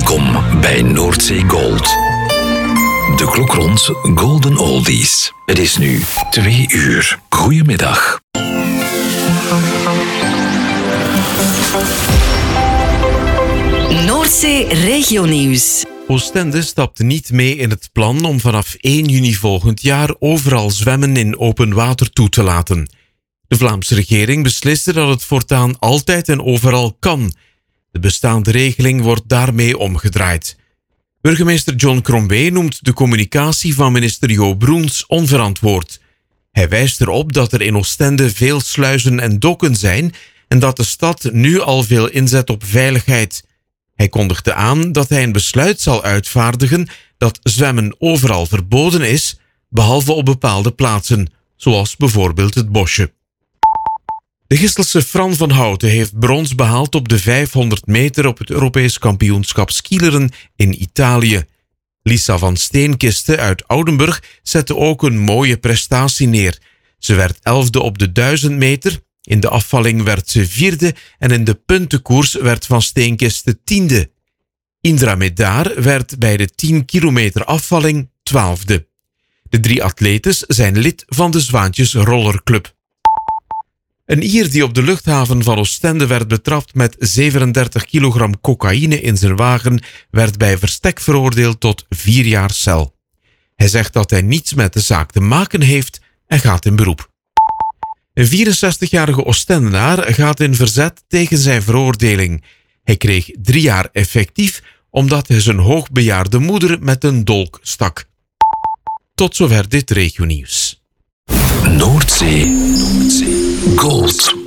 Welkom bij Noordzee Gold. De klok rond Golden Oldies. Het is nu 2 uur. Goedemiddag. Noordzee Regionieuws. Oostende stapt niet mee in het plan om vanaf 1 juni volgend jaar overal zwemmen in open water toe te laten. De Vlaamse regering besliste dat het voortaan altijd en overal kan. De bestaande regeling wordt daarmee omgedraaid. Burgemeester John Crombé noemt de communicatie van minister Jo Broens onverantwoord. Hij wijst erop dat er in Oostende veel sluizen en dokken zijn en dat de stad nu al veel inzet op veiligheid. Hij kondigde aan dat hij een besluit zal uitvaardigen dat zwemmen overal verboden is, behalve op bepaalde plaatsen, zoals bijvoorbeeld het bosje. De Gistelse Fran van Houten heeft brons behaald op de 500 meter op het Europees kampioenschap skileren in Italië. Lisa van Steenkiste uit Oudenburg zette ook een mooie prestatie neer. Ze werd 11e op de 1000 meter, in de afvalling werd ze 4e en in de puntenkoers werd Van Steenkiste 10e. Indra Medar werd bij de 10 kilometer afvalling 12e. De 3 atletes zijn lid van de Zwaantjes Rollerclub. Een Ier die op de luchthaven van Oostende werd betrapt met 37 kilogram cocaïne in zijn wagen, werd bij verstek veroordeeld tot 4 jaar cel. Hij zegt dat hij niets met de zaak te maken heeft en gaat in beroep. Een 64-jarige Oostendenaar gaat in verzet tegen zijn veroordeling. Hij kreeg 3 jaar effectief omdat hij zijn hoogbejaarde moeder met een dolk stak. Tot zover dit regionieuws. Noordzee Gold.